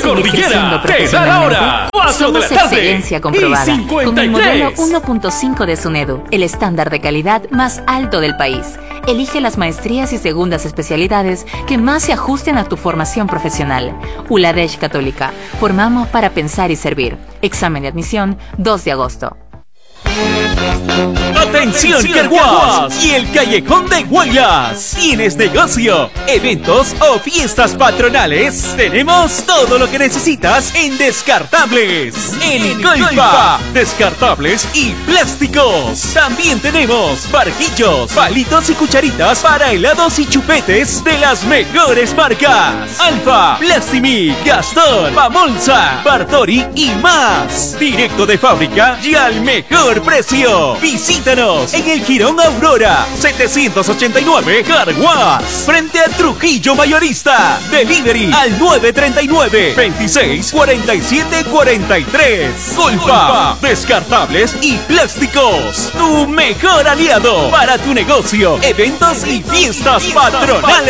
Cordillera te da la hora. 4 de la tarde. Somos excelencia comprobada. Y Con el 53. modelo 1.5 de SUNEDU, el estándar de calidad más alto del país. Elige las maestrías y segundas especialidades que más se ajusten a tu formación profesional. ULADESH Católica. Formamos para pensar y servir. Examen de admisión 2 de agosto. Atención Carguas y el Callejón de Guaylas. ¿Tienes negocio, eventos o fiestas patronales? Tenemos todo lo que necesitas en Descartables. En Colpa, descartables y plásticos. También tenemos barquillos, palitos y cucharitas para helados y chupetes de las mejores marcas: Alfa, Plastimi, Gastor, Pamolsa, Bartori y más. Directo de fábrica y al mejor precio. Visítanos en el Jirón Aurora 789 Carguas, frente a Trujillo Mayorista. Delivery al 939 26 47 43. Colpa, descartables y plásticos, tu mejor aliado para tu negocio, eventos y fiestas patronales.